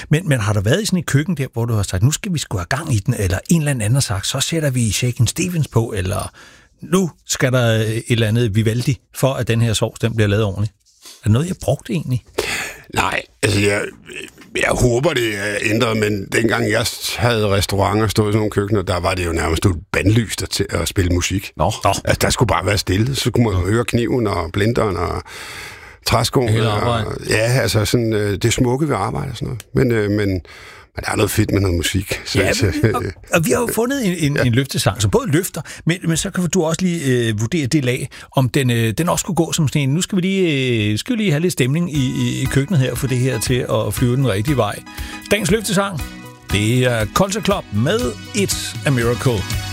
Men har der været i sådan et køkken der, hvor du har sagt, nu skal vi sgu have gang i den, eller en eller anden har sagt, så sætter vi Shakin' Stevens på, eller nu skal der et eller andet Vivaldi, for at den her sovs, den bliver lavet ordentligt? Er det noget, jeg brugte egentlig? Nej, altså jeg håber, det er ændret, men dengang jeg havde restauranter og stod i sådan nogle køkkener, der var det jo nærmest et bandlys til at spille musik. Nå. Altså, der skulle bare være stille, så kunne man jo høre kniven og blenderen og træskoen. Ja, altså sådan det smukke ved arbejde og sådan noget. Men der er noget fedt med noget musik. Så, ja, og vi har jo fundet en løftesang, som både løfter, men så kan du også lige vurdere det lag, om den også skulle gå som sådan en. Nu skal vi lige have lidt stemning i køkkenet her, for det her til at flyve den rigtige vej. Dagens løftesang, det er Culture Club med It's a Miracle.